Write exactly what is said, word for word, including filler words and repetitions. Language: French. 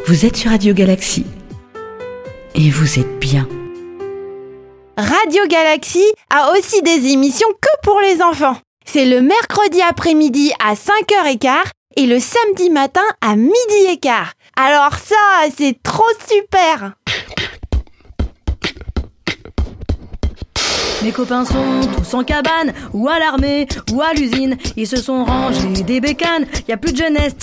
Vous êtes sur Radio Galaxy. Et vous êtes bien. Radio Galaxy a aussi des émissions que pour les enfants. C'est le mercredi après-midi à cinq heures quinze et le samedi matin à midi et quart. Alors ça, c'est trop super! Mes copains sont tous en cabane, ou à l'armée, ou à l'usine. Ils se sont rangés des bécanes, y a plus de jeunesse.